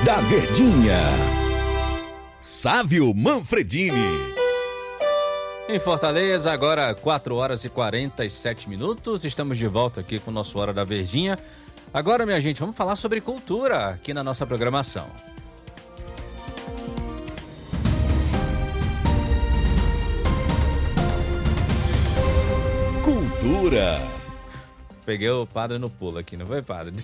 da Verdinha. Sávio Manfredini. Em Fortaleza, agora 4 horas e 47 minutos. Estamos de volta aqui com o nosso Hora da Verdinha. Agora, minha gente, vamos falar sobre cultura aqui na nossa programação. Cultura. Peguei o padre no pulo aqui, não foi, padre?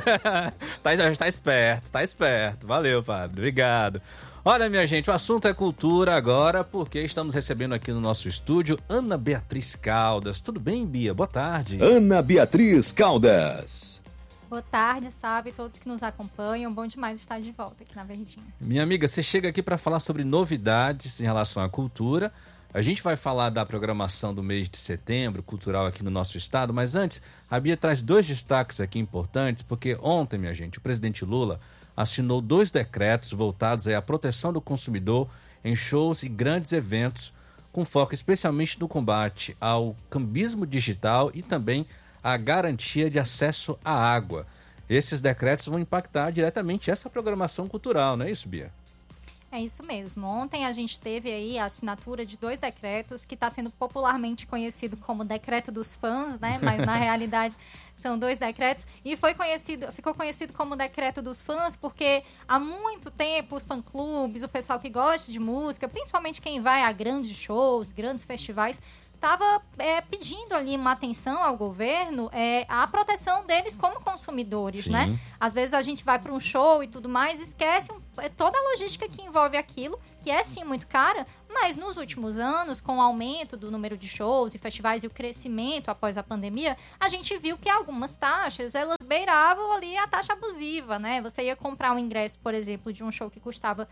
Tá esperto. Valeu, padre. Obrigado. Olha, minha gente, o assunto é cultura agora, porque estamos recebendo aqui no nosso estúdio Ana Beatriz Caldas. Tudo bem, Bia? Boa tarde. Ana Beatriz Caldas. Boa tarde, sabe, todos que nos acompanham. Bom demais estar de volta aqui na Verdinha. Minha amiga, você chega aqui para falar sobre novidades em relação à cultura. A gente vai falar da programação do mês de setembro, cultural aqui no nosso estado, mas antes, a Bia traz 2 destaques aqui importantes, porque ontem, minha gente, o presidente Lula assinou 2 decretos voltados à proteção do consumidor em shows e grandes eventos, com foco especialmente no combate ao cambismo digital e também à garantia de acesso à água. Esses decretos vão impactar diretamente essa programação cultural, não é isso, Bia? É isso mesmo. Ontem a gente teve aí a assinatura de 2 decretos, que está sendo popularmente conhecido como decreto dos fãs, né? Mas na realidade são 2 decretos. E ficou conhecido como decreto dos fãs porque há muito tempo os fã-clubes, o pessoal que gosta de música, principalmente quem vai a grandes shows, grandes festivais, estava pedindo ali uma atenção ao governo, a proteção deles como consumidores, né? Às vezes a gente vai para um show e tudo mais, esquece toda a logística que envolve aquilo, que é sim muito cara, mas nos últimos anos, com o aumento do número de shows e festivais e o crescimento após a pandemia, a gente viu que algumas taxas, elas beiravam ali a taxa abusiva, né? Você ia comprar um ingresso, por exemplo, de um show que custava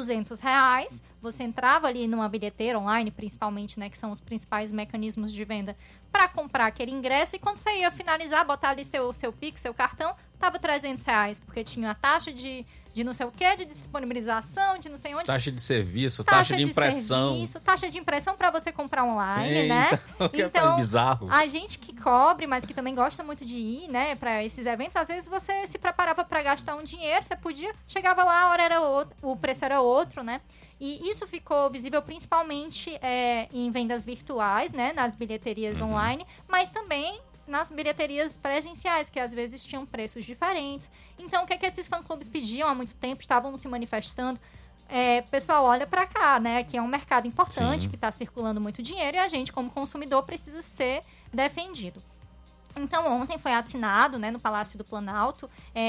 R$200, você entrava ali numa bilheteira online, principalmente, né, que são os principais mecanismos de venda, para comprar aquele ingresso, e quando você ia finalizar, botar ali seu Pix, seu cartão, tava R$300, porque tinha a taxa de não sei o que, de disponibilização, de não sei onde. Taxa de serviço, taxa de impressão. Taxa de impressão para você comprar online, Eita, né? Então, bizarro. A gente que cobre, mas que também gosta muito de ir, né, para esses eventos, às vezes você se preparava para gastar um dinheiro, você podia, chegava lá, a hora era outro, o preço era outro, né? E isso ficou visível principalmente em vendas virtuais, né, nas bilheterias online, mas também nas bilheterias presenciais, que às vezes tinham preços diferentes. Então, o que esses fã-clubes pediam há muito tempo, estavam se manifestando? Pessoal, olha para cá, né? Aqui é um mercado importante, que está circulando muito dinheiro, e a gente, como consumidor, precisa ser defendido. Então, ontem foi assinado, né, no Palácio do Planalto,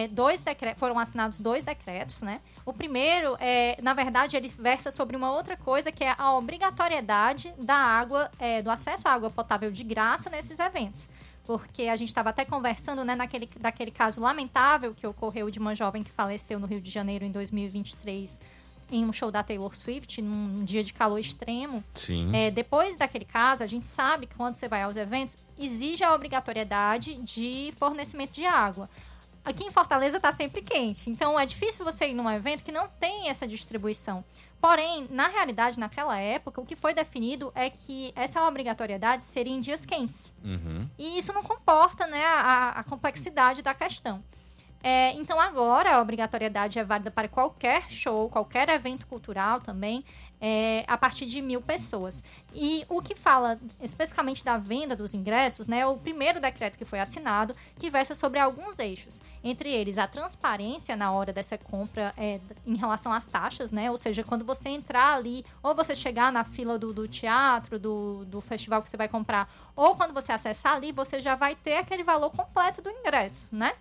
foram assinados 2 decretos, né? O primeiro, na verdade, ele versa sobre uma outra coisa, que é a obrigatoriedade da água, do acesso à água potável de graça nesses eventos. Porque a gente estava até conversando, né, daquele caso lamentável que ocorreu de uma jovem que faleceu no Rio de Janeiro em 2023, em um show da Taylor Swift, num dia de calor extremo. Sim. Depois daquele caso, a gente sabe que quando você vai aos eventos, exige a obrigatoriedade de fornecimento de água. Aqui em Fortaleza está sempre quente, então é difícil você ir num evento que não tem essa distribuição. Porém, na realidade, naquela época, o que foi definido é que essa obrigatoriedade seria em dias quentes. E isso não comporta, né, a complexidade da questão. Então, agora, a obrigatoriedade é válida para qualquer show, qualquer evento cultural também, a partir de 1.000 pessoas. E o que fala especificamente da venda dos ingressos, né, é o primeiro decreto que foi assinado, que versa sobre alguns eixos. Entre eles, a transparência na hora dessa compra em relação às taxas, né? Ou seja, quando você entrar ali, ou você chegar na fila do teatro, do festival que você vai comprar, ou quando você acessar ali, você já vai ter aquele valor completo do ingresso, né?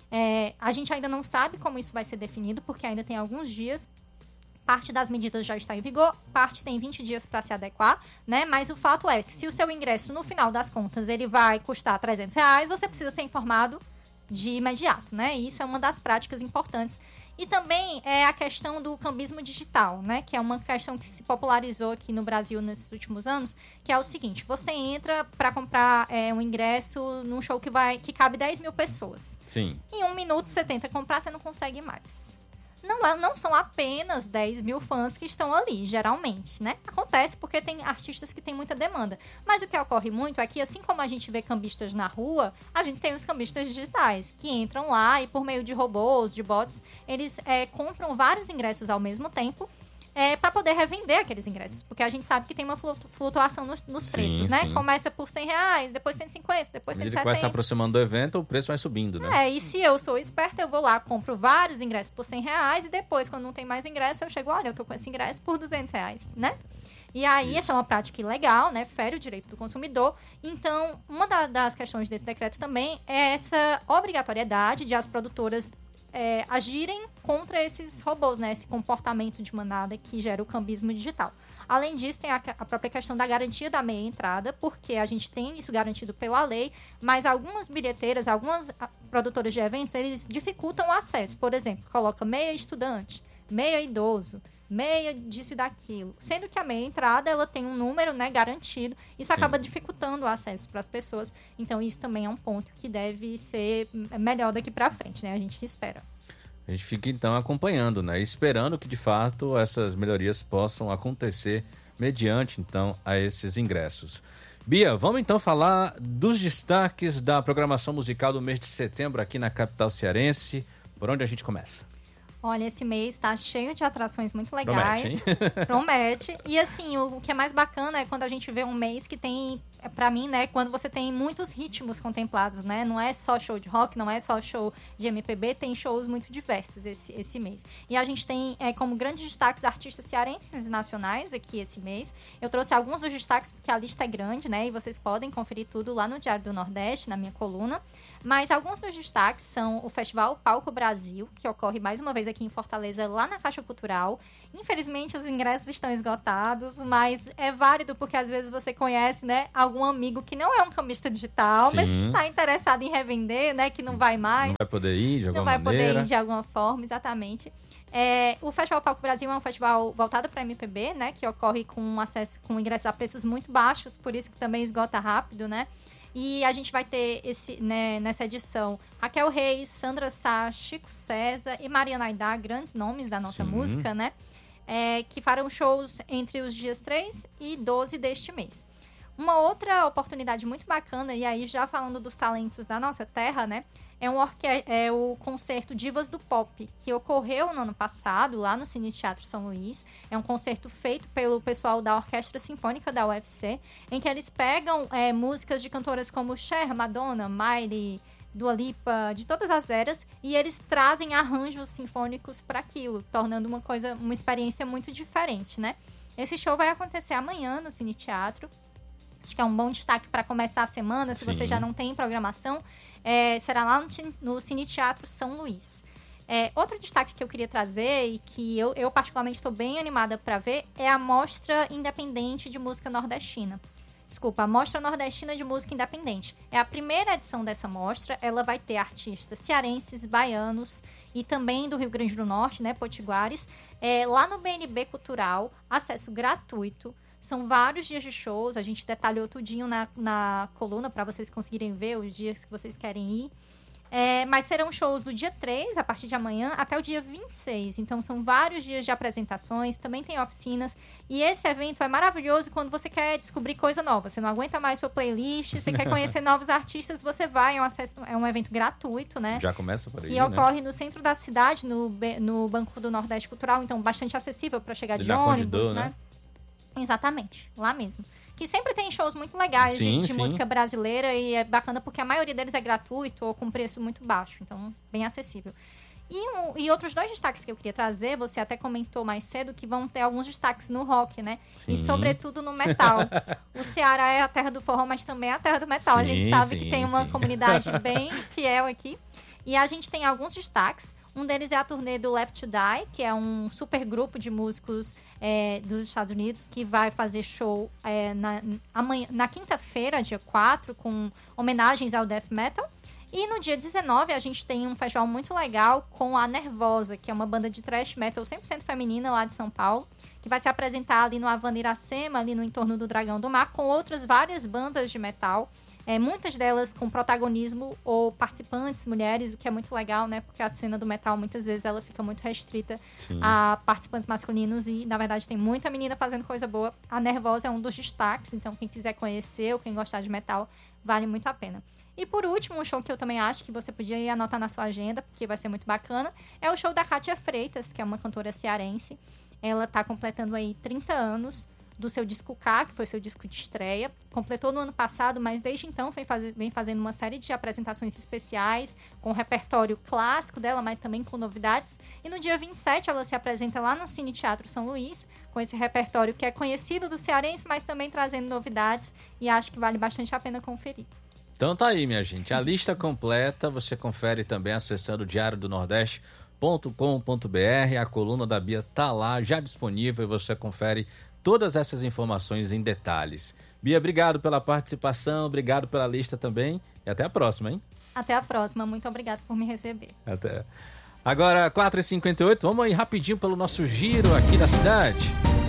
A gente ainda não sabe como isso vai ser definido, porque ainda tem alguns dias. Parte das medidas já está em vigor, parte tem 20 dias para se adequar, né? Mas o fato é que se o seu ingresso, no final das contas, ele vai custar R$300, você precisa ser informado de imediato, né? E isso é uma das práticas importantes. E também é a questão do cambismo digital, né? Que é uma questão que se popularizou aqui no Brasil nesses últimos anos, que é o seguinte: você entra para comprar um ingresso num show que cabe 10.000 pessoas. Sim. Em 1 minuto você tenta comprar, você não consegue mais. não são apenas 10 mil fãs que estão ali, geralmente, né? Acontece porque tem artistas que têm muita demanda. Mas o que ocorre muito é que, assim como a gente vê cambistas na rua, a gente tem os cambistas digitais, que entram lá e por meio de robôs, de bots, eles compram vários ingressos ao mesmo tempo, para poder revender aqueles ingressos. Porque a gente sabe que tem uma flutuação nos preços, né? Sim. Começa por R$100, depois 150, depois Quando ele 170. vai se aproximando do evento, o preço vai subindo, né? E se eu sou esperta, eu vou lá, compro vários ingressos por R$100 e depois, quando não tem mais ingresso, eu chego, olha, eu tô com esse ingresso por R$200, né? E aí, essa é uma prática ilegal, né? Fere o direito do consumidor. Então, uma das questões desse decreto também é essa obrigatoriedade de as produtoras agirem contra esses robôs, né? Esse comportamento de manada que gera o cambismo digital. Além disso, tem a própria questão da garantia da meia entrada, porque a gente tem isso garantido pela lei, mas algumas bilheteiras, algumas produtoras de eventos, eles dificultam o acesso. Por exemplo, coloca meia estudante, meia idoso, meia disso e daquilo. Sendo que a meia entrada, ela tem um número, né, garantido. Isso acaba dificultando o acesso para as pessoas. Então, isso também é um ponto que deve ser melhor daqui para frente, né? A gente espera. A gente fica, então, acompanhando, né? Esperando que, de fato, essas melhorias possam acontecer mediante, então, a esses ingressos. Bia, vamos, então, falar dos destaques da programação musical do mês de setembro aqui na capital cearense. Por onde a gente começa? Olha, esse mês tá cheio de atrações muito legais. Promete, Promete. E assim, o que é mais bacana é quando a gente vê um mês que tem, pra mim, né, quando você tem muitos ritmos contemplados, né? Não é só show de rock, não é só show de MPB, tem shows muito diversos esse mês. E a gente tem como grandes destaques artistas cearenses e nacionais aqui esse mês. Eu trouxe alguns dos destaques porque a lista é grande, né? E vocês podem conferir tudo lá no Diário do Nordeste, na minha coluna. Mas alguns dos destaques são o Festival Palco Brasil, que ocorre mais uma vez aqui em Fortaleza, lá na Caixa Cultural. Infelizmente, os ingressos estão esgotados, mas é válido porque às vezes você conhece, né, algum amigo que não é um cambista digital, Sim. mas está interessado em revender, né, que não vai mais. Não vai poder ir de alguma maneira. Não vai maneira. poder ir de alguma forma, exatamente. O Festival Palco Brasil é um festival voltado para MPB, né, que ocorre com acesso, com ingressos a preços muito baixos, por isso que também esgota rápido, né? E a gente vai ter nessa edição Raquel Reis, Sandra Sá, Chico César e Mariana Aidar, grandes nomes da nossa música, né? Que farão shows entre os dias 3 e 12 deste mês. Uma outra oportunidade muito bacana, e aí já falando dos talentos da nossa terra, né? É o concerto Divas do Pop, que ocorreu no ano passado, lá no Cine Teatro São Luís. É um concerto feito pelo pessoal da Orquestra Sinfônica da UFC, em que eles pegam músicas de cantoras como Cher, Madonna, Miley, Dua Lipa, de todas as eras, e eles trazem arranjos sinfônicos para aquilo, tornando uma experiência muito diferente, né? Esse show vai acontecer amanhã no Cine Teatro. Acho que é um bom destaque para começar a semana, se você já não tem programação. Será lá no Cine Teatro São Luís. Outro destaque que eu queria trazer e que eu particularmente estou bem animada para ver é a Mostra Independente de Música Nordestina. Desculpa, a Mostra Nordestina de Música Independente. É a primeira edição dessa mostra. Ela vai ter artistas cearenses, baianos e também do Rio Grande do Norte, né, potiguares. Lá no BNB Cultural, acesso gratuito. São vários dias de shows, a gente detalhou tudinho na coluna para vocês conseguirem ver os dias que vocês querem ir. Mas serão shows do dia 3, a partir de amanhã, até o dia 26. Então, são vários dias de apresentações, também tem oficinas. E esse evento é maravilhoso quando você quer descobrir coisa nova. Você não aguenta mais sua playlist, você quer conhecer novos artistas, você vai. É um evento gratuito, né? Já começa por aí, que ocorre no centro da cidade, no Banco do Nordeste Cultural. Então, bastante acessível para chegar de ônibus, né? Exatamente, lá mesmo. Que sempre tem shows muito legais de música brasileira e é bacana porque a maioria deles é gratuito ou com preço muito baixo, então bem acessível. E outros dois destaques que eu queria trazer, você até comentou mais cedo que vão ter alguns destaques no rock, né? Sim. E sobretudo no metal. O Ceará é a terra do forró, mas também é a terra do metal. A gente sabe que tem uma comunidade bem fiel aqui. E a gente tem alguns destaques. Um deles é a turnê do Left to Die, que é um super grupo de músicos dos Estados Unidos, que vai fazer show na quinta-feira, dia 4, com homenagens ao death metal. E no dia 19 a gente tem um festival muito legal com a Nervosa, que é uma banda de thrash metal 100% feminina lá de São Paulo, que vai se apresentar ali no Havana Iracema, ali no entorno do Dragão do Mar, com outras várias bandas de metal. Muitas delas com protagonismo ou participantes mulheres, o que é muito legal, né? Porque a cena do metal, muitas vezes, ela fica muito restrita a participantes masculinos e, na verdade, tem muita menina fazendo coisa boa. A Nervosa é um dos destaques, então quem quiser conhecer ou quem gostar de metal, vale muito a pena. E por último, um show que eu também acho que você podia ir anotar na sua agenda, porque vai ser muito bacana, é o show da Kátia Freitas, que é uma cantora cearense. Ela está completando aí 30 anos do seu disco K, que foi seu disco de estreia. Completou no ano passado, mas desde então vem fazendo uma série de apresentações especiais, com o repertório clássico dela, mas também com novidades. E no dia 27 ela se apresenta lá no Cine Teatro São Luís, com esse repertório que é conhecido do cearense, mas também trazendo novidades, e acho que vale bastante a pena conferir. Então tá aí, minha gente. A lista completa você confere também acessando diariodonordeste.com.br. A coluna da Bia tá lá, já disponível, e você confere todas essas informações em detalhes. Bia, obrigado pela participação, obrigado pela lista também, e até a próxima, hein? Até a próxima, muito obrigado por me receber. Até. Agora, 4h58, vamos aí rapidinho pelo nosso giro aqui na cidade.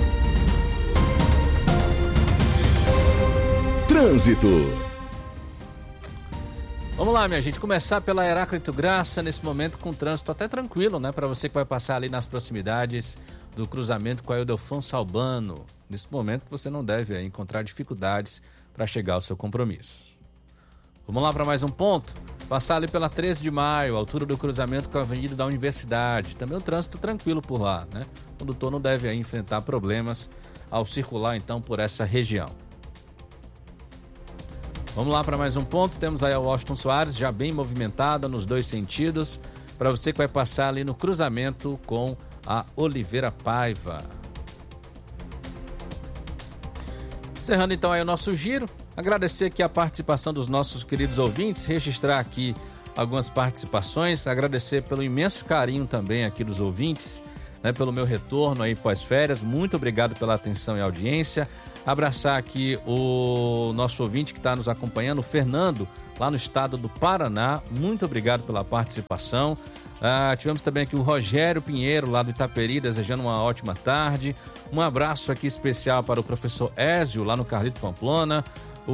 Trânsito. Vamos lá, minha gente, começar pela Heráclito Graça, nesse momento com trânsito até tranquilo, né? Para você que vai passar ali nas proximidades do cruzamento com a Ildefonso Albano. Nesse momento você não deve encontrar dificuldades para chegar ao seu compromisso. Vamos lá para mais um ponto. Passar ali pela 13 de maio, altura do cruzamento com a Avenida da Universidade. Também um trânsito tranquilo por lá, né? O condutor não deve enfrentar problemas ao circular então por essa região. Vamos lá para mais um ponto. Temos aí a Washington Soares já bem movimentada nos dois sentidos. Para você que vai passar ali no cruzamento com a Oliveira Paiva. Encerrando então aí o nosso giro, agradecer aqui a participação dos nossos queridos ouvintes, registrar aqui algumas participações, agradecer pelo imenso carinho também aqui dos ouvintes, né, pelo meu retorno aí pós-férias, muito obrigado pela atenção e audiência, abraçar aqui o nosso ouvinte que está nos acompanhando, o Fernando, lá no estado do Paraná, muito obrigado pela participação. Tivemos também aqui o Rogério Pinheiro, lá do Itaperi, desejando uma ótima tarde. Um abraço aqui especial para o professor Ézio, lá no Carlito Pamplona.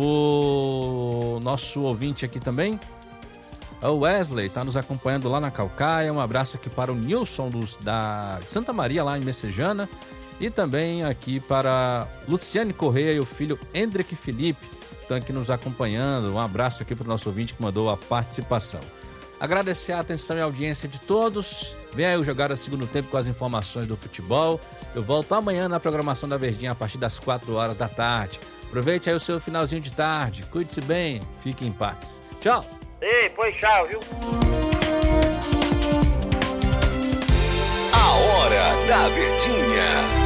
O nosso ouvinte aqui também, o Wesley, está nos acompanhando lá na Calcaia. Um abraço aqui para o Nilson de Santa Maria, lá em Messejana. E também aqui para Luciane Correia e o filho Hendrick Felipe, que estão aqui nos acompanhando. Um abraço aqui para o nosso ouvinte que mandou a participação. Agradecer a atenção e a audiência de todos. Vem aí o Jogada Segundo Tempo com as informações do futebol. Eu volto amanhã na programação da Verdinha a partir das 4 horas da tarde. Aproveite aí o seu finalzinho de tarde. Cuide-se bem. Fique em paz. Tchau. Ei, pois tchau, viu? A Hora da Verdinha.